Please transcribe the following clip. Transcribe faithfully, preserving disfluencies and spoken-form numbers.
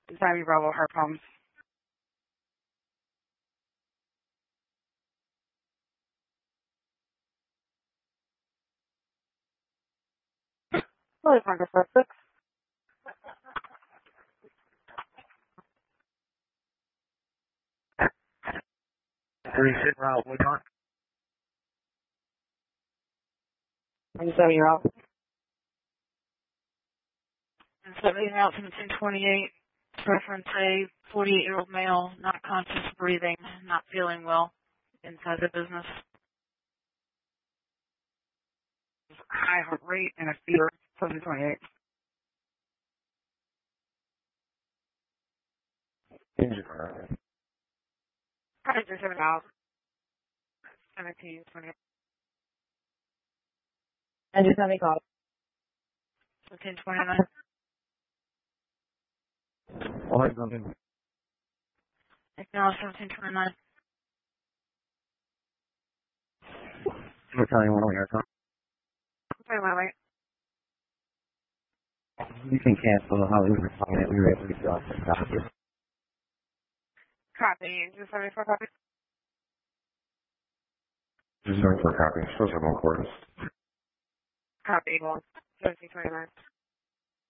Savvy Bravo, heart problems. Really fun to six. Three sit route, what on? ninety-seven year old. seventy route seventeen twenty-eight. Preference A, forty-eight year old male, not conscious, breathing, not feeling well inside the business. High heart rate and a fever, seven twenty-eight. Engine running. one hundred seven thousand. seventeen twenty-eight. Engine seventy call. seventeen twenty-nine. All right, something. Acknowledge seventeen twenty-nine. We'll tell you when we are talking. Wait, wait, wait. You can cancel how we were talking it. We were able to get off the copy. Copy. Engine seventy-four copy. Just going for a copy. Supposed to have one quarters. Copy. Eagle. seventeen twenty-nine.